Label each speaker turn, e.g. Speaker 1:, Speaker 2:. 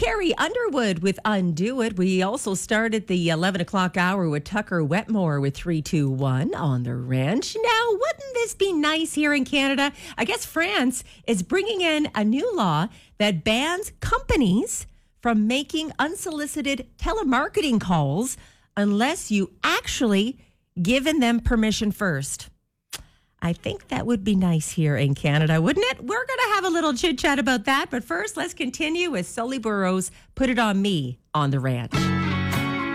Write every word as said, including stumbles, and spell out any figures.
Speaker 1: Carrie Underwood with Undo It. We also started the eleven o'clock hour with Tucker Wetmore with three two one on the ranch. Now, wouldn't this be nice here in Canada? I guess France is bringing in a new law that bans companies from making unsolicited telemarketing calls unless you actually given them permission first. I think that would be nice here in Canada, wouldn't it? We're going to have a little chit-chat about that. But first, let's continue with Sully Burrows' Put It On Me on the Ranch.